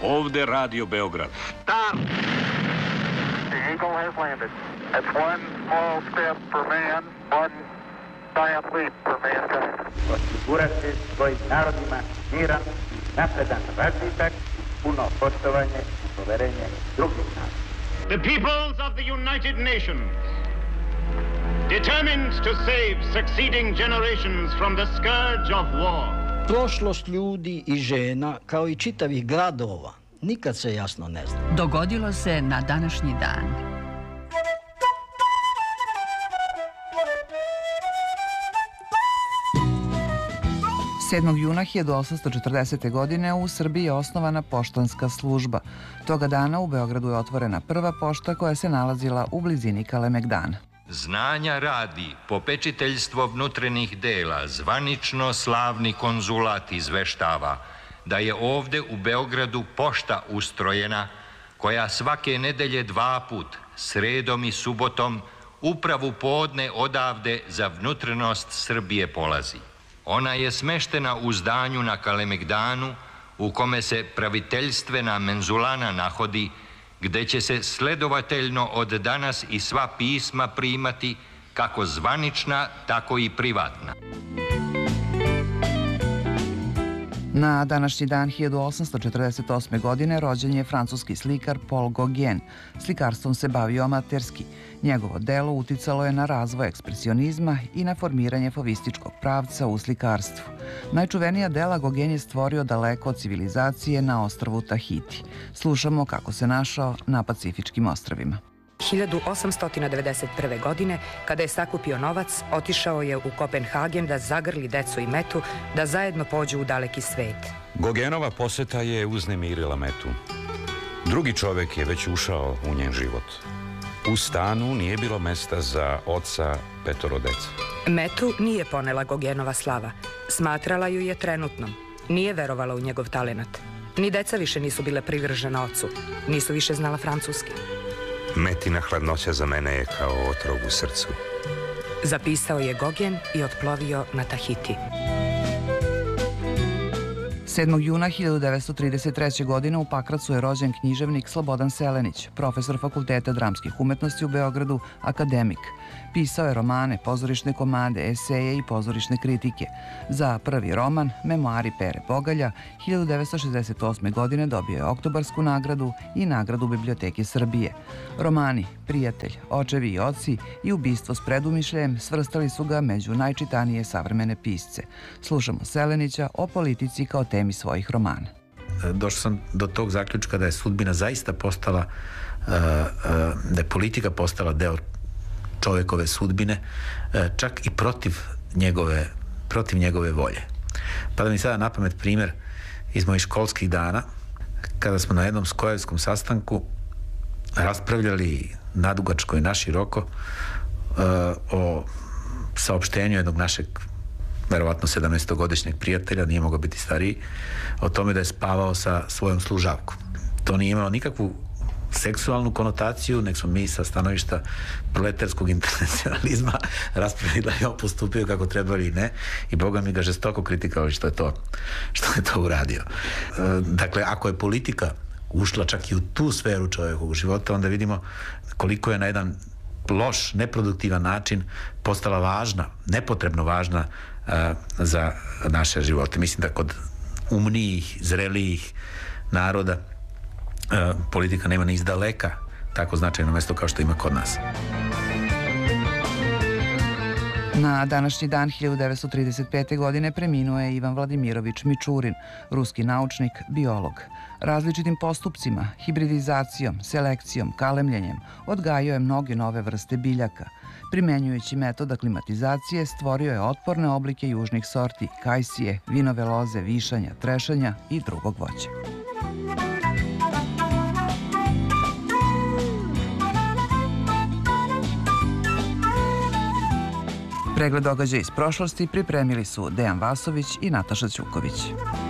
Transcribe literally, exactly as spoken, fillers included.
Ovde Radio Beograd. Stop! The Eagle has landed. That's one small step for man, one giant leap for mankind. Osigurati svojim narodima miran i napredan razvitak, puno poštovanje i poverenje drugih naroda. The peoples of the United Nations, determined to save succeeding generations from the scourge of war. Prošlost ljudi i žena, kao i čitavih gradova, nikad se jasno ne zna. Dogodilo se na današnji dan. sedmog juna hiljadu osamsto četrdesete. godine u Srbiji je osnovana poštanska služba. Toga dana u Beogradu je otvorena prva pošta koja se nalazila u blizini Kalemegdana. Znanja radi, popečiteljstvo vnutrenih dela, zvanično slavni konzulat izveštava da je ovde u Beogradu pošta ustrojena koja svake nedelje dva put, sredom i subotom, upravu podne odavde za vnutrenost Srbije polazi. Ona je smeštena u zdanju na Kalemegdanu u kome se praviteljstvena menzulana nahodi, gde će se sledovateljno od danas i sva pisma primati, kako zvanična, tako i privatna. Na današnji dan hiljadu osamsto četrdeset osme. godine rođen je francuski slikar Paul Gauguin. Slikarstvom se bavio amaterski. Njegovo delo uticalo je na razvoj ekspresionizma i na formiranje fovističkog pravca u slikarstvu. Najčuvenija dela Gauguin je stvorio daleko od civilizacije na ostrvu Tahiti. Slušamo kako se našao na Pacifičkim ostrvima. hiljadu osamsto devedeset prve. godine, kada je sakupio novac, otišao je u Kopenhagen da zagrli decu i Metu, da zajedno pođu u daleki svet. Gauguinova poseta je uznemirila Metu. Drugi čovek je već ušao u njen život. U stanu nije bilo mesta za oca petoro dece. Metu nije ponela Gauguinova slava. Smatrala ju je trenutnom. Nije verovala u njegov talenat. Ni deca više nisu bile privržena ocu. Nisu više znala francuski. Metina hladnoća za mene je kao otrov u srcu. Zapisao je Gauguin i otplovio na Tahiti. sedmog juna hiljadu devetsto trideset treće. godine u Pakracu je rođen književnik Slobodan Selenić, profesor Fakulteta dramskih umetnosti u Beogradu, akademik. Pisao je romane, pozorišne komade, eseje i pozorišne kritike. Za prvi roman, Memoari Pere Bogalja, hiljadu devetsto šezdeset osme. godine dobio je Oktobarsku nagradu i nagradu Biblioteke Srbije. Romani Prijatelj, Očevi i oci i Ubistvo s predumišljajem svrstali su ga među najčitanije savremene pisce. Slušamo Selenića o politici kao temi svojih romana. Došao sam do tog zaključka da je sudbina zaista postala, da je politika postala deo čovekove sudbine, čak i protiv njegove, protiv njegove volje. Pa da mi sada napamet primjer iz mojih školskih dana, kada smo na jednom skojevskom sastanku raspravljali nadugačko i naširoko o saopštenju jednog našeg verovatno sedamnaestogodišnjeg prijatelja, nije mogao biti stariji, o tome da je spavao sa svojom služavkom. To nije imalo nikakvu seksualnu konotaciju, nek smo mi sa stanovišta proletarskog internacionalizma raspravili da je on postupio kako trebali i ne, i Boga mi ga žestoko kritikovali što je to, što je to uradio. Dakle, ako je politika ušla čak i u tu sferu čovjekovog života, onda vidimo koliko je na jedan loš, neproduktivan način postala važna, nepotrebno važna a, za naše živote. Mislim da kod umnijih, zrelijih naroda a, politika nema ni izdaleka tako značajno mesto kao što ima kod nas. Na današnji dan hiljadu devetsto trideset pete. godine preminuo je Ivan Vladimirovič Mičurin, ruski naučnik, biolog. Različitim postupcima, hibridizacijom, selekcijom, kalemljenjem odgajio je mnoge nove vrste biljaka. Primenjujući metod aklimatizacije stvorio je otporne oblike južnih sorti, kajsije, vinove loze, višanja, trešanja i drugog voća. Pregled događaja iz prošlosti pripremili su Dejan Vasović i Nataša Ćuković.